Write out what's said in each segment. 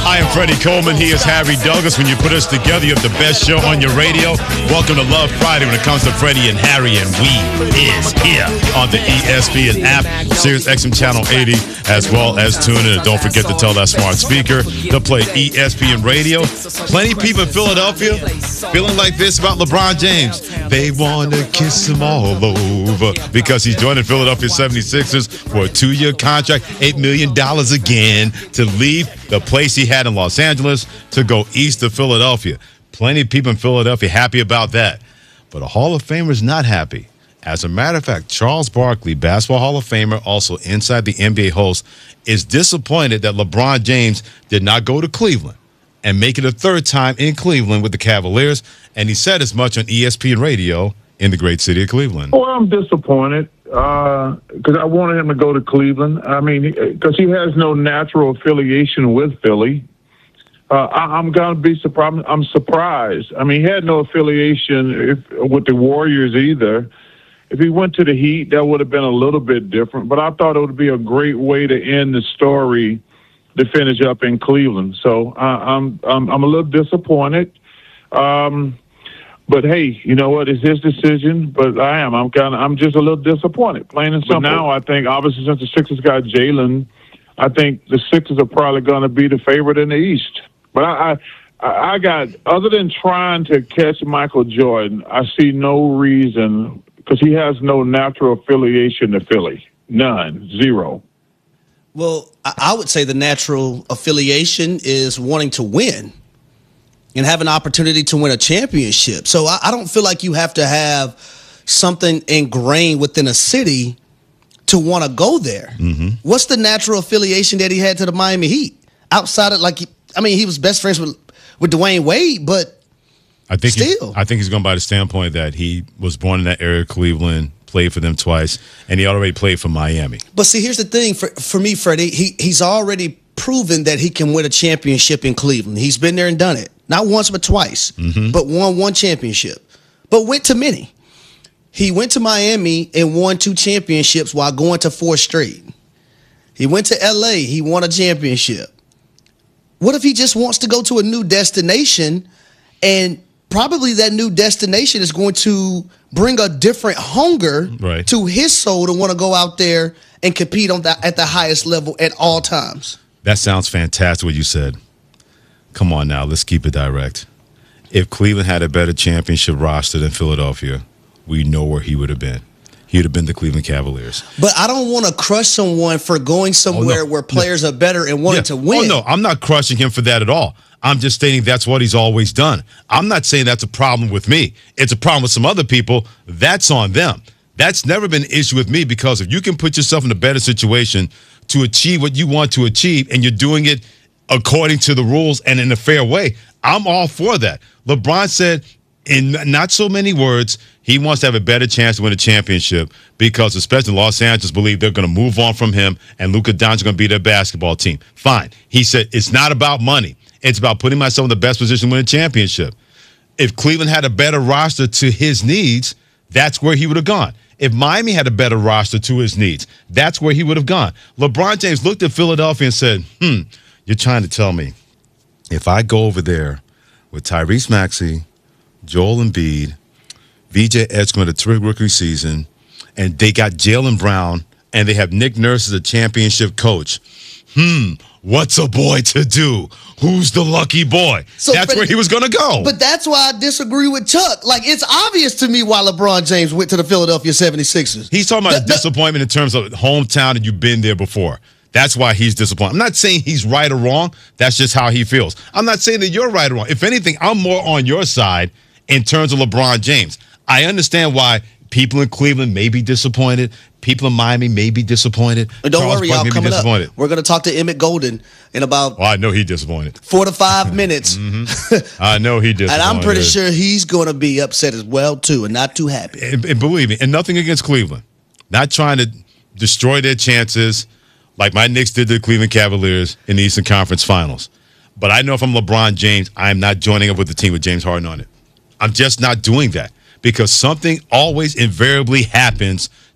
I am Freddie Coleman. He is Harry Douglas. When you put us together, you have the best show on your radio. Welcome to Love Friday when it comes to Freddie and Harry, and we is here on the ESPN app, Sirius XM Channel 80, as well as tune in. And don't forget to tell that smart speaker to play ESPN Radio. Plenty of people in Philadelphia feeling like this about LeBron James. They want to kiss him all over because he's joining Philadelphia 76ers for a 2-year contract, $8 million again, to leave the place he had in Los Angeles to go east of Philadelphia. Plenty of people in Philadelphia happy about that. But a Hall of Famer is not happy. As a matter of fact, Charles Barkley, Basketball Hall of Famer, also inside the NBA host, is disappointed that LeBron James did not go to Cleveland and make it a third time in Cleveland with the Cavaliers. And he said as much on ESPN Radio in the great city of Cleveland. Well, I'm disappointed because I wanted him to go to Cleveland. I mean, because he has no natural affiliation with Philly. I'm going to be surprised. I'm surprised. I mean, he had no affiliation with the Warriors either. If he went to the Heat, that would have been a little bit different. But I thought it would be a great way to end the story to finish up in Cleveland. So I'm a little disappointed. But hey, you know what? It's his decision. But I'm just a little disappointed, plain and simple. But now I think, obviously, since the Sixers got Jalen, I think the Sixers are probably going to be the favorite in the East. But I got, other than trying to catch Michael Jordan, I see no reason, because he has no natural affiliation to Philly. None. Zero. Well, I would say the natural affiliation is wanting to win and have an opportunity to win a championship. So I don't feel like you have to have something ingrained within a city to want to go there. Mm-hmm. What's the natural affiliation that he had to the Miami Heat? Outside of, he was best friends with Dwayne Wade, but I think he's going by the standpoint that he was born in that area of Cleveland, played for them twice, and he already played for Miami. But see, here's the thing for me, Freddie. He's already proven that he can win a championship in Cleveland. He's been there and done it. Not once, but twice. Mm-hmm. But won one championship. But went to many. He went to Miami and won 2 championships while going to 4 straight. He went to L.A. He won a championship. What if he just wants to go to a new destination, and probably that new destination is going to bring a different hunger to his soul to want to go out there and compete at the highest level at all times? That sounds fantastic what you said. Come on now, let's keep it direct. If Cleveland had a better championship roster than Philadelphia, we know where he would have been. He would have been the Cleveland Cavaliers. But I don't want to crush someone for going somewhere where players are better and wanting to win. Oh, no, I'm not crushing him for that at all. I'm just stating that's what he's always done. I'm not saying that's a problem with me. It's a problem with some other people. That's on them. That's never been an issue with me, because if you can put yourself in a better situation to achieve what you want to achieve and you're doing it according to the rules and in a fair way, I'm all for that. LeBron said in not so many words he wants to have a better chance to win a championship because especially Los Angeles believe they're going to move on from him and Luka Doncic is going to be their basketball team. Fine. He said it's not about money. It's about putting myself in the best position to win a championship. If Cleveland had a better roster to his needs, that's where he would have gone. If Miami had a better roster to his needs, that's where he would have gone. LeBron James looked at Philadelphia and said, you're trying to tell me if I go over there with Tyrese Maxey, Joel Embiid, VJ Edgecombe had a terrific rookie season, and they got Jaylen Brown, and they have Nick Nurse as a championship coach. What's a boy to do? Who's the lucky boy? So that's where he was going to go. But that's why I disagree with Chuck. Like, it's obvious to me why LeBron James went to the Philadelphia 76ers. He's talking about disappointment in terms of hometown and you've been there before. That's why he's disappointed. I'm not saying he's right or wrong. That's just how he feels. I'm not saying that you're right or wrong. If anything, I'm more on your side in terms of LeBron James. I understand why people in Cleveland may be disappointed. People in Miami may be disappointed. But don't worry, y'all. Coming up, we're going to talk to Emmett Golden in about I know he's disappointed. 4 to 5 minutes. I know he disappointed. And I'm pretty sure he's going to be upset as well, too, and not too happy. And believe me, and nothing against Cleveland. Not trying to destroy their chances like my Knicks did to the Cleveland Cavaliers in the Eastern Conference Finals. But I know if I'm LeBron James, I am not joining up with the team with James Harden on it. I'm just not doing that because something always invariably happens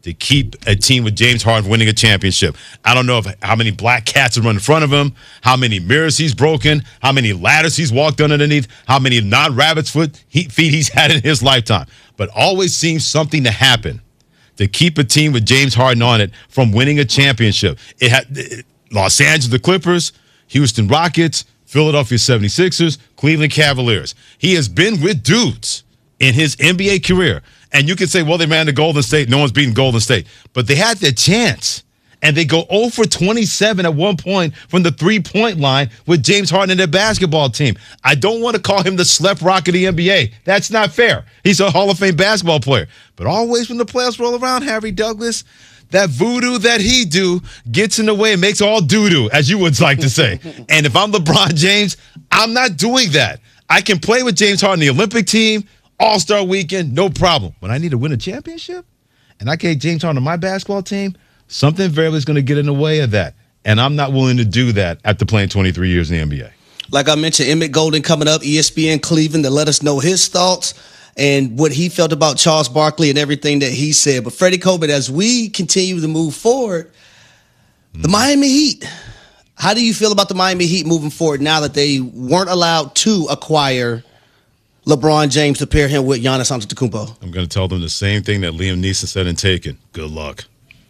to keep a team with James Harden winning a championship. I don't know how many black cats have run in front of him, how many mirrors he's broken, how many ladders he's walked underneath, how many non-rabbit's feet he's had in his lifetime. But always seems something to happen to keep a team with James Harden on it from winning a championship. It had Los Angeles, the Clippers, Houston Rockets, Philadelphia 76ers, Cleveland Cavaliers. He has been with dudes in his NBA career. And you can say, well, they ran to Golden State. No one's beaten Golden State. But they had their chance. And they go 0 for 27 at one point from the three-point line with James Harden and their basketball team. I don't want to call him the Slep Rock of the NBA. That's not fair. He's a Hall of Fame basketball player. But always when the playoffs roll around, Harry Douglas, that voodoo that he do gets in the way and makes all doo-doo, as you would like to say. And if I'm LeBron James, I'm not doing that. I can play with James Harden, the Olympic team, All-Star weekend, no problem. When I need to win a championship and I get James Harden on my basketball team, something variably is going to get in the way of that. And I'm not willing to do that after playing 23 years in the NBA. Like I mentioned, Emmett Golden coming up, ESPN Cleveland, to let us know his thoughts and what he felt about Charles Barkley and everything that he said. But Freddie Colbert, as we continue to move forward, the Miami Heat. How do you feel about the Miami Heat moving forward now that they weren't allowed to acquire LeBron James to pair him with Giannis Antetokounmpo? I'm going to tell them the same thing that Liam Neeson said in Taken. Good luck.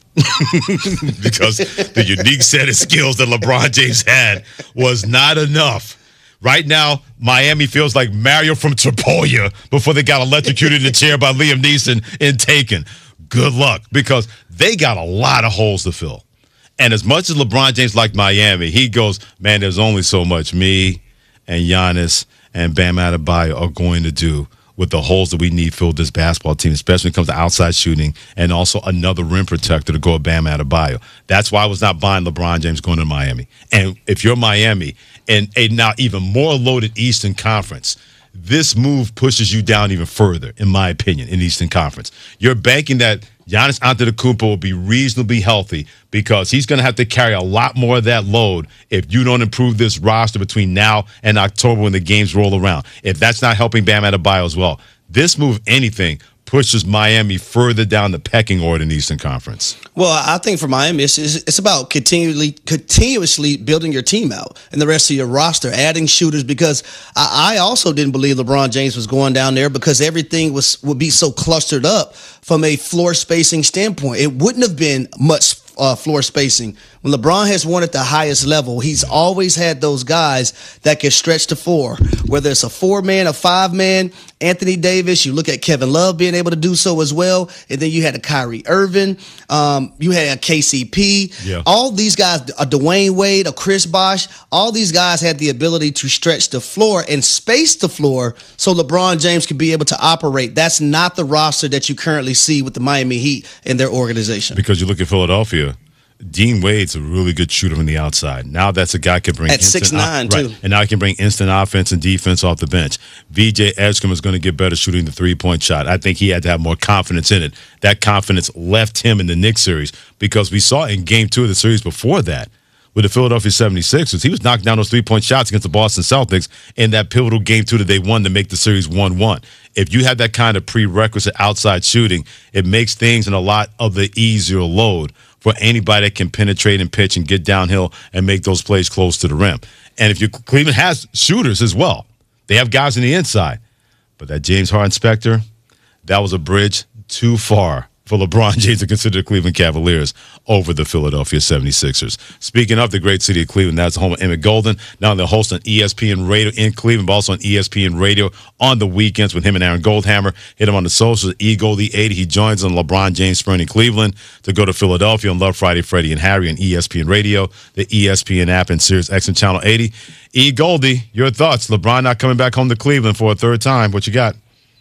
Because the unique set of skills that LeBron James had was not enough. Right now, Miami feels like Mario from Tripolia before they got electrocuted in the chair by Liam Neeson in Taken. Good luck, because they got a lot of holes to fill. And as much as LeBron James liked Miami, he goes, man, there's only so much me and Giannis and Bam Adebayo are going to do with the holes that we need filled this basketball team, especially when it comes to outside shooting and also another rim protector to go with Bam Adebayo. That's why I was not buying LeBron James going to Miami. And if you're Miami and a now even more loaded Eastern Conference, this move pushes you down even further, in my opinion, in the Eastern Conference. You're banking that Giannis Antetokounmpo will be reasonably healthy because he's going to have to carry a lot more of that load if you don't improve this roster between now and October when the games roll around. If that's not helping Bam Adebayo as well, this move, anything, pushes Miami further down the pecking order in the Eastern Conference. Well, I think for Miami, it's about continuously building your team out and the rest of your roster, adding shooters, because I also didn't believe LeBron James was going down there because everything would be so clustered up from a floor spacing standpoint. It wouldn't have been much floor spacing. When LeBron has won at the highest level, he's always had those guys that can stretch the floor, whether it's a 4-man, a 5-man, Anthony Davis. You look at Kevin Love being able to do so as well. And then you had a Kyrie Irving. You had a KCP. Yeah. All these guys, a Dwayne Wade, a Chris Bosh, all these guys had the ability to stretch the floor and space the floor so LeBron James could be able to operate. That's not the roster that you currently see with the Miami Heat and their organization. Because you look at Philadelphia, Dean Wade's a really good shooter from the outside. Now that's a guy who can bring at 6'9" too. Right. And now he can bring instant offense and defense off the bench. VJ Edgecombe is going to get better shooting the three-point shot. I think he had to have more confidence in it. That confidence left him in the Knicks series because we saw in game 2 of the series before that with the Philadelphia 76ers, he was knocking down those three-point shots against the Boston Celtics in that pivotal game 2 that they won to make the series 1-1. If you have that kind of prerequisite outside shooting, it makes things in a lot of the easier load for anybody that can penetrate and pitch and get downhill and make those plays close to the rim. And if Cleveland has shooters as well. They have guys on the inside. But that James Harden Spectre, that was a bridge too far for LeBron James to consider the Cleveland Cavaliers over the Philadelphia 76ers. Speaking of the great city of Cleveland, that's the home of Emmett Golden. Not only the host on ESPN Radio in Cleveland, but also on ESPN Radio on the weekends with him and Aaron Goldhammer. Hit him on the socials, eGoldie80. He joins on LeBron James Spurning Cleveland to go to Philadelphia on Love Friday, Freddie and Harry on ESPN Radio, the ESPN app, and Sirius XM Channel 80. eGoldie, your thoughts? LeBron not coming back home to Cleveland for a third time. What you got?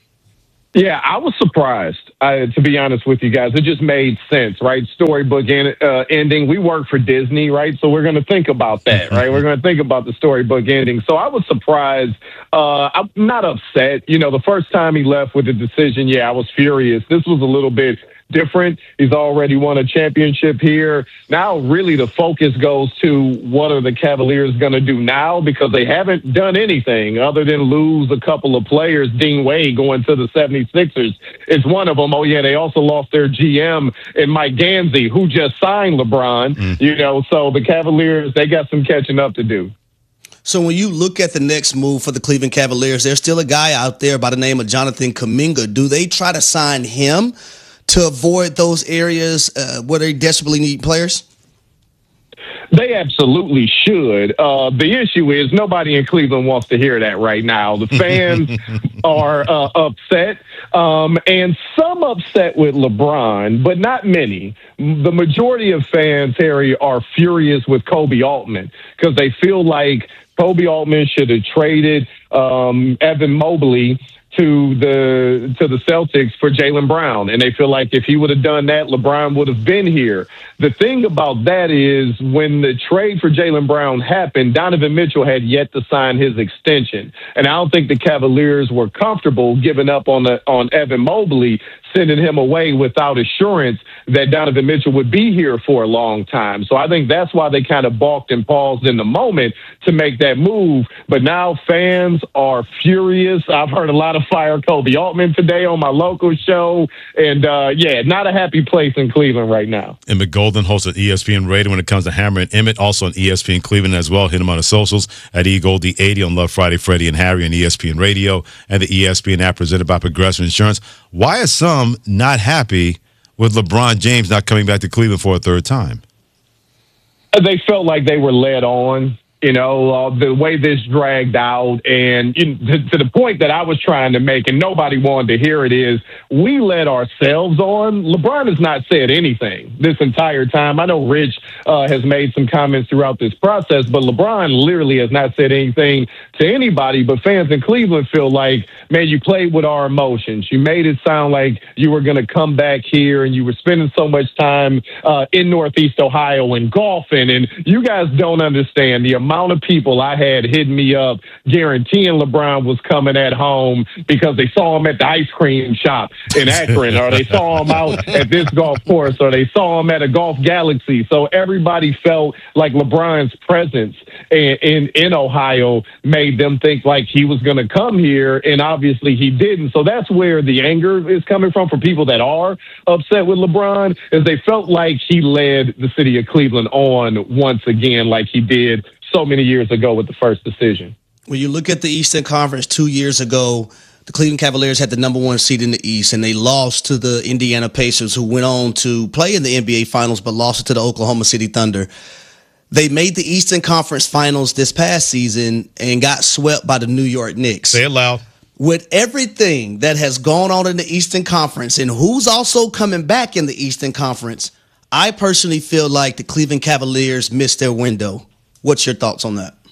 Yeah, I was surprised, to be honest with you guys. It just made sense, right? Storybook ending. We work for Disney, right? So we're going to think about that, right? We're going to think about the storybook ending. So I was surprised. I'm not upset. You know, the first time he left with the decision, yeah, I was furious. This was a little bit different. He's already won a championship here. Now, really, the focus goes to what are the Cavaliers going to do now, because they haven't done anything other than lose a couple of players. Dean Wade going to the 76ers is one of them. Oh, yeah, they also lost their GM in Mike Gansey, who just signed LeBron. So the Cavaliers, they got some catching up to do. So when you look at the next move for the Cleveland Cavaliers, there's still a guy out there by the name of Jonathan Kuminga. Do they try to sign him to avoid those areas where they desperately need players? They absolutely should. The issue is nobody in Cleveland wants to hear that right now. The fans are upset, and some upset with LeBron, but not many. The majority of fans, Harry, are furious with Kobe Altman because they feel like Kobe Altman should have traded Evan Mobley to the Celtics for Jaylen Brown. And they feel like if he would have done that, LeBron would have been here. The thing about that is when the trade for Jaylen Brown happened, Donovan Mitchell had yet to sign his extension. And I don't think the Cavaliers were comfortable giving up on Evan Mobley, sending him away without assurance that Donovan Mitchell would be here for a long time. So I think that's why they kind of balked and paused in the moment to make that move. But now fans are furious. I've heard a lot of fire Kobe Altman today on my local show. And, not a happy place in Cleveland right now. Emmett Golden hosts at ESPN Radio when it comes to Hammer and Emmett, also on ESPN Cleveland as well. Hit him on the socials at eGoldie80 on Love Friday, Freddie and Harry on ESPN Radio and the ESPN app presented by Progressive Insurance. Why are some not happy with LeBron James not coming back to Cleveland for a third time? They felt like they were led on. The way this dragged out, and to the point that I was trying to make, and nobody wanted to hear it, is we led ourselves on. LeBron has not said anything this entire time. I know Rich has made some comments throughout this process, but LeBron literally has not said anything to anybody. But fans in Cleveland feel like, man, you played with our emotions. You made it sound like you were going to come back here, and you were spending so much time in Northeast Ohio and golfing, and you guys don't understand the amount of people I had hitting me up guaranteeing LeBron was coming at home because they saw him at the ice cream shop in Akron, or they saw him out at this golf course, or they saw him at a Golf Galaxy. So everybody felt like LeBron's presence in Ohio made them think like he was going to come here, and obviously he didn't. So that's where the anger is coming from for people that are upset with LeBron, is they felt like he led the city of Cleveland on once again like he did so many years ago with the first decision. When you look at the Eastern Conference 2 years ago, the Cleveland Cavaliers had the number one seed in the East, and they lost to the Indiana Pacers, who went on to play in the NBA Finals, but lost it to the Oklahoma City Thunder. They made the Eastern Conference Finals this past season and got swept by the New York Knicks. Say it loud. With everything that has gone on in the Eastern Conference and who's also coming back in the Eastern Conference, I personally feel like the Cleveland Cavaliers missed their window. What's your thoughts on that?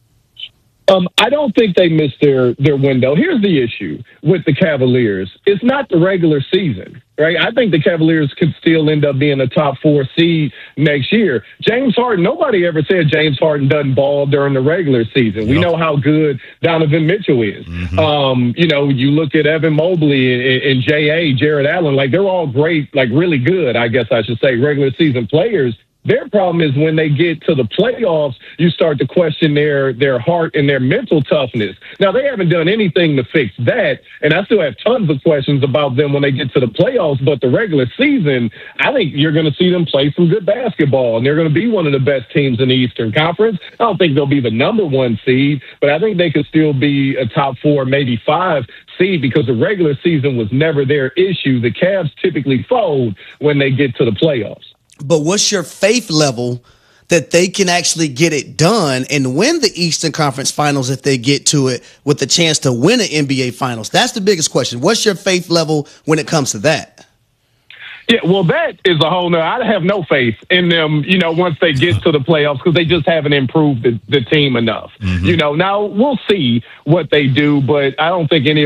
I don't think they missed their window. Here's the issue with the Cavaliers. It's not the regular season, right? I think the Cavaliers could still end up being a top 4 seed next year. James Harden, nobody ever said James Harden doesn't ball during the regular season. We know how good Donovan Mitchell is. You look at Evan Mobley and J.A., Jared Allen, like they're all great, like really good, I guess I should say, regular season players. Their problem is when they get to the playoffs, you start to question their heart and their mental toughness. Now, they haven't done anything to fix that, and I still have tons of questions about them when they get to the playoffs. But the regular season, I think you're going to see them play some good basketball, and they're going to be one of the best teams in the Eastern Conference. I don't think they'll be the number 1 seed, but I think they could still be a top 4, maybe 5 seed, because the regular season was never their issue. The Cavs typically fold when they get to the playoffs. But what's your faith level that they can actually get it done and win the Eastern Conference Finals if they get to it with the chance to win an NBA Finals? That's the biggest question. What's your faith level when it comes to that? Yeah, well, that is a whole nother. I have no faith in them, once they get to the playoffs, because they just haven't improved the team enough. Now we'll see what they do, but I don't think any of us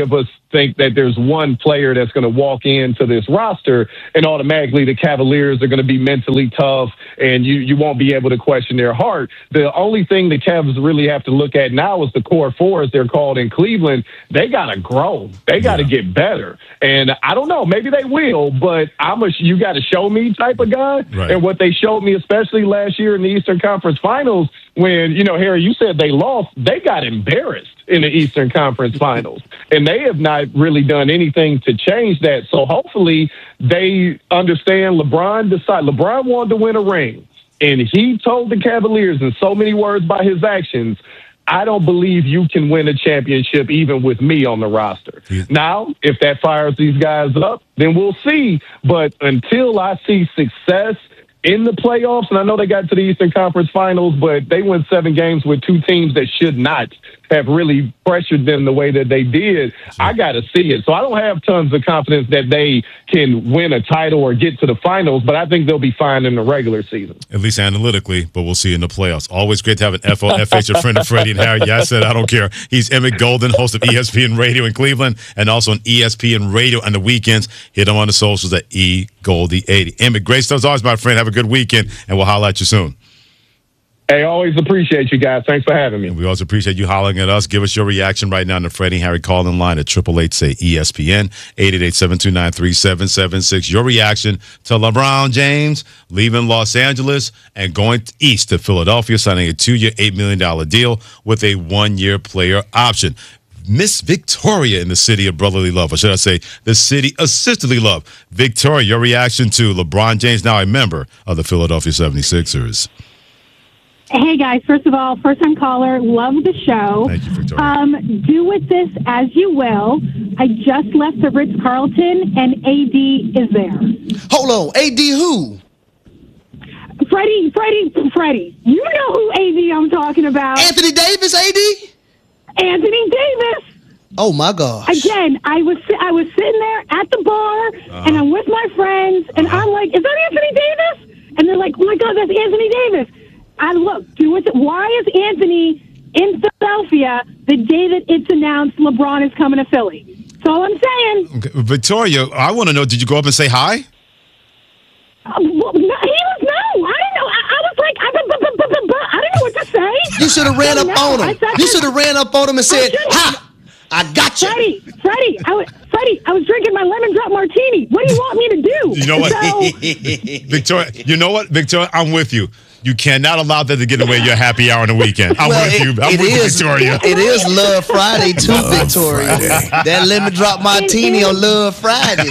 think that there's one player that's going to walk into this roster and automatically the Cavaliers are going to be mentally tough and you won't be able to question their heart. The only thing the Cavs really have to look at now is the core four, as they're called in Cleveland. They got to grow. They got to get better. And I don't know, maybe they will, but you got to show me type of guy. Right. And what they showed me, especially last year in the Eastern Conference Finals, when, Harry, you said they lost, they got embarrassed in the Eastern Conference Finals. And they have not really done anything to change that. So hopefully they understand LeBron wanted to win a ring. And he told the Cavaliers in so many words by his actions, I don't believe you can win a championship even with me on the roster. Yeah. Now, if that fires these guys up, then we'll see. But until I see success in the playoffs, and I know they got to the Eastern Conference Finals, but they went 7 games with 2 teams that should not have really pressured them the way that they did. I got to see it. So I don't have tons of confidence that they can win a title or get to the finals, but I think they'll be fine in the regular season. At least analytically, but we'll see in the playoffs. Always great to have an FOFH, a friend of Freddie and Harry. Yeah, I said I don't care. He's Emmett Golden, host of ESPN Radio in Cleveland and also on ESPN Radio on the weekends. Hit him on the socials at eGoldie80. Emmett, great stuff as always, my friend. Have a good weekend, and we'll holler at you soon. Hey, always appreciate you guys. Thanks for having me. And we also appreciate you hollering at us. Give us your reaction right now on the Freddie Harry call-in line at 888-SAY-ESPN, 888-729-3776. Your reaction to LeBron James leaving Los Angeles and going east to Philadelphia, signing a 2-year, $8 million deal with a 1-year player option. Miss Victoria in the city of brotherly love, or should I say the city of sisterly love. Victoria, your reaction to LeBron James, now a member of the Philadelphia 76ers. Hey, guys. First of all, first-time caller. Love the show. Thank you, Victoria. Do with this as you will. I just left the Ritz-Carlton, and AD is there. Hold on. AD who? Freddie. You know who AD I'm talking about. Anthony Davis, AD? Anthony Davis. Oh, my gosh. Again, I was sitting there at the bar, and I'm with my friends, and I'm like, is that Anthony Davis? And they're like, oh, my God, that's Anthony Davis. Why is Anthony in Philadelphia the day that it's announced LeBron is coming to Philly? That's all I'm saying. Okay. Victoria, I want to know, did you go up and say hi? I didn't know. I was like, I didn't know what to say. You should have ran up on him. You should have ran up on him and said, ha, I got you. Freddie, I was drinking my lemon drop martini. What do you want me to do? You know what? Victoria, I'm with you. You cannot allow that to get away your happy hour on the weekend. I'm with you, Victoria. It is Love Friday, too, Victoria. That lemon drop martini on Love Friday.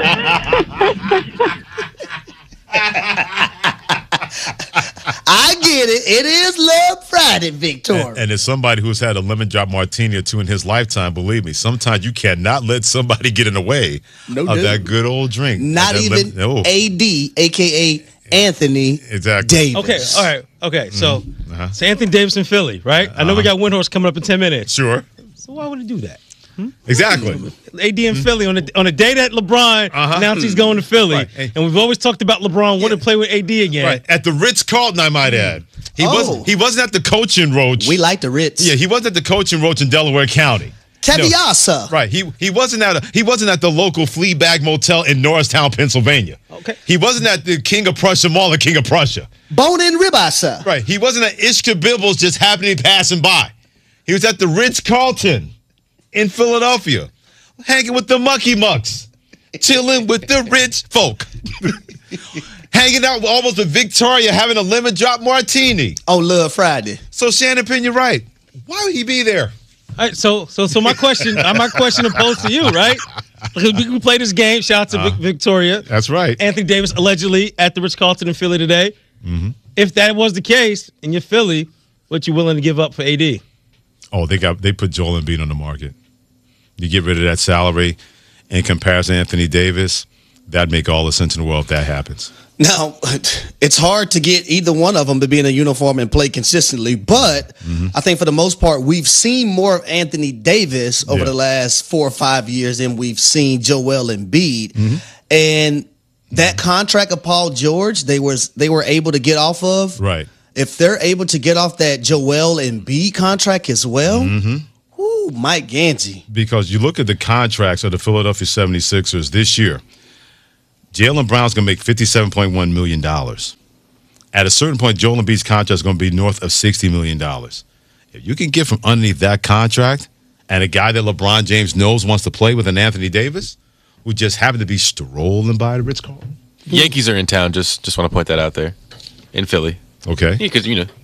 I get it. It is Love Friday, Victoria. And as somebody who's had a lemon drop martini or 2 in his lifetime, believe me, sometimes you cannot let somebody get in the way of that good old drink. Not even AD, a.k.a. Anthony Davis. Okay, all right. Okay, so it's Anthony Davis in Philly, right? I know we got Windhorse coming up in 10 minutes. Sure. So why would he do that? Exactly. AD in Philly on a day that LeBron announced he's going to Philly. Right. And we've always talked about LeBron wanting to play with AD again. Right. At the Ritz-Carlton, I might add. He wasn't at the Coaching Roach. We like the Ritz. Yeah, he wasn't at the Coaching Roach in Delaware County. Caviasa. No. Right. He wasn't at the local Fleabag Motel in Norristown, Pennsylvania. Okay. He wasn't at the King of Prussia Mall in King of Prussia. Bone and Ribasa. Right. He wasn't at Ishka Bibbles just happening passing by. He was at the Ritz-Carlton in Philadelphia, hanging with the Mucky Mucks, chilling with the rich folk, hanging out almost with Victoria, having a lemon drop martini. Oh, Love Friday. So, Shannon Penn, you're right. Why would he be there? All right, so my question opposed to you, right? We play this game. Shout out to Victoria. That's right. Anthony Davis allegedly at the Ritz-Carlton in Philly today. Mm-hmm. If that was the case, and you're Philly, what you willing to give up for AD? Oh, they put Joel Embiid on the market. You get rid of that salary in comparison to Anthony Davis, that'd make all the sense in the world if that happens. Now, it's hard to get either one of them to be in a uniform and play consistently, but I think for the most part, we've seen more of Anthony Davis over the last 4 or 5 years than we've seen Joel Embiid. Mm-hmm. And that contract of Paul George, they were able to get off of. Right. If they're able to get off that Joel Embiid contract as well, Ooh, Mike Gansey. Because you look at the contracts of the Philadelphia 76ers this year, Jaylen Brown's going to make $57.1 million. At a certain point, Joel Embiid's contract is going to be north of $60 million. If you can get from underneath that contract and a guy that LeBron James knows wants to play with an Anthony Davis, who just happened to be strolling by the Ritz-Carlton. Yankees are in town. Just want to point that out there in Philly. Okay. Because,